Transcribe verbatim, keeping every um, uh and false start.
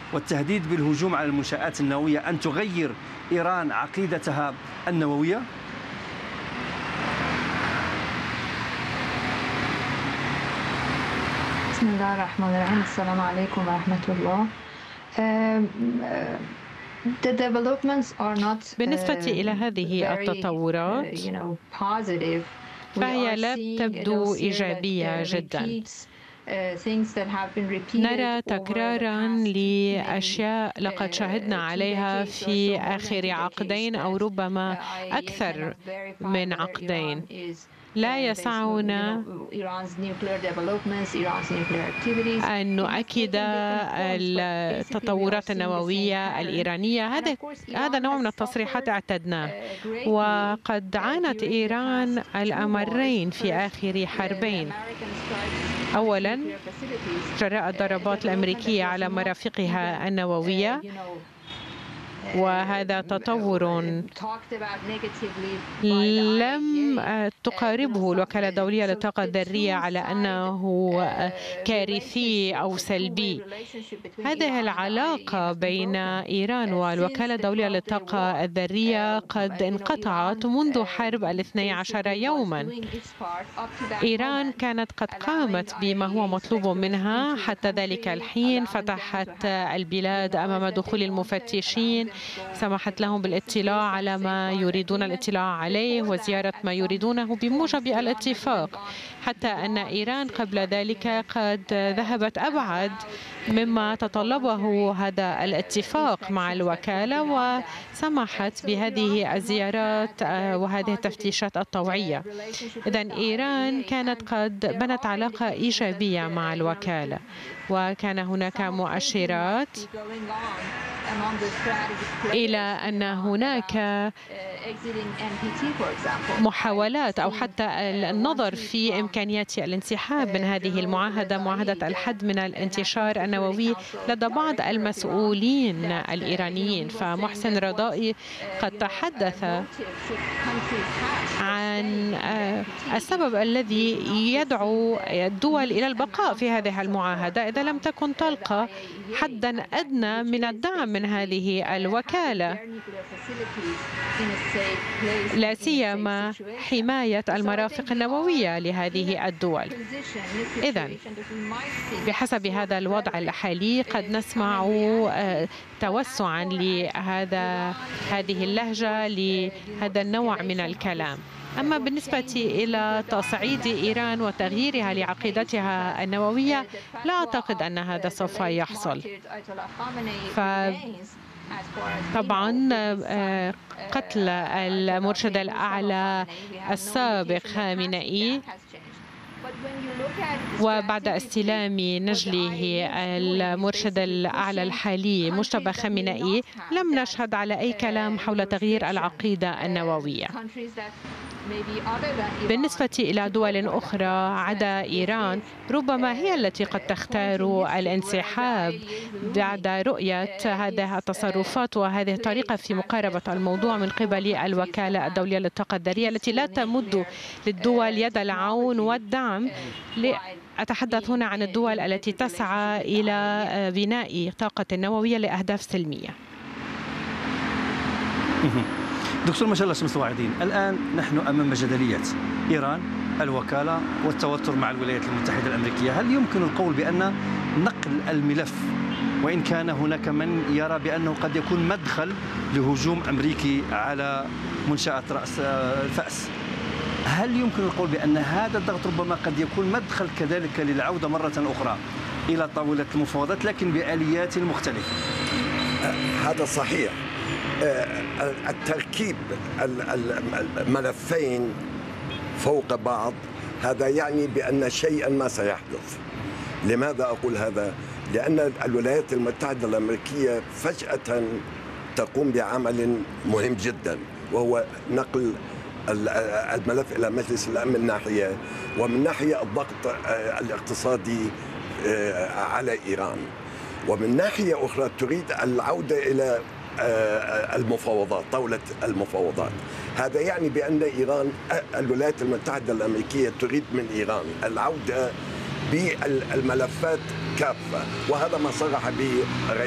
والتهديد بالهجوم على المنشآت النووية أن تغير إيران عقيدتها النووية؟ بسم الله الرحمن الرحيم. السلام عليكم ورحمة الله. بالنسبة إلى هذه التطورات فهي لا تبدو إيجابية جدا. نرى تكرارا لأشياء لقد شاهدنا عليها في آخر عقدين أو ربما أكثر من عقدين. لا يسعنا أن نؤكد التطورات النووية الإيرانية. هذا هذا نوع من التصريحات اعتدناه، وقد عانت إيران الأمرين في آخر حربين. أولا جراء الضربات الأمريكية على مرافقها النووية، وهذا تطور لم تقاربه الوكالة الدولية للطاقة الذرية على أنه كارثي أو سلبي. هذه العلاقة بين إيران والوكالة الدولية للطاقة الذرية قد انقطعت منذ حرب الاثني عشر يوما. إيران كانت قد قامت بما هو مطلوب منها حتى ذلك الحين، فتحت البلاد أمام دخول المفتشين، سمحت لهم بالاطلاع على ما يريدون الاطلاع عليه وزيارة ما يريدونه بموجب الاتفاق، حتى أن إيران قبل ذلك قد ذهبت أبعد مما تطلبه هذا الاتفاق مع الوكالة، وسمحت بهذه الزيارات وهذه التفتيشات الطوعية. إذن إيران كانت قد بنت علاقة إيجابية مع الوكالة، وكان هناك مؤشرات إلى أن هناك محاولات أو حتى النظر في إمكانيات الانسحاب من هذه المعاهدة، معاهدة الحد من الانتشار النووي، لدى بعض المسؤولين الإيرانيين. فمحسن رضائي قد تحدث عن السبب الذي يدعو الدول إلى البقاء في هذه المعاهدة إذا لم تكن تلقى حدا أدنى من الدعم من هذه الوكالة، لا سيما حماية المرافق النووية لهذه الدول. إذن بحسب هذا الوضع الحالي قد نسمع توسعا لهذا هذه اللهجة لهذا النوع من الكلام. أما بالنسبة إلى تصعيد إيران وتغييرها لعقيدتها النووية، لا أعتقد أن هذا سوف يحصل. طبعا قتل المرشد الأعلى السابق خامنئي وبعد استلام نجله المرشد الأعلى الحالي مجتبى خامنئي لم نشهد على أي كلام حول تغيير العقيدة النووية. بالنسبة إلى دول أخرى عدا إيران، ربما هي التي قد تختار الانسحاب بعد رؤية هذه التصرفات وهذه الطريقة في مقاربة الموضوع من قبل الوكالة الدولية للطاقة الذرية التي لا تمد للدول يد العون والدعم. أتحدث هنا عن الدول التي تسعى إلى بناء طاقة نووية لأهداف سلمية. دكتور مشعل شمس الواعظين، الآن نحن أمام جدليات إيران، الوكالة، والتوتر مع الولايات المتحدة الأمريكية. هل يمكن القول بأن نقل الملف، وإن كان هناك من يرى بأنه قد يكون مدخل لهجوم أمريكي على منشآت رأس الفأس، هل يمكن القول بأن هذا الضغط ربما قد يكون مدخل كذلك للعودة مرة أخرى إلى طاولة المفاوضات لكن بآليات مختلفة؟ هذا صحيح. التركيب الملفين فوق بعض هذا يعني بأن شيئا ما سيحدث. لماذا أقول هذا؟ لأن الولايات المتحدة الأمريكية فجأة تقوم بعمل مهم جدا، وهو نقل الملف إلى مجلس الأمن من ناحية، ومن ناحية الضغط الاقتصادي على إيران، ومن ناحية أخرى تريد العودة إلى المفاوضات، طاولة المفاوضات. هذا يعني بأن إيران، الولايات المتحدة الأمريكية تريد من إيران العودة بالملفات كافة، وهذا ما صرح به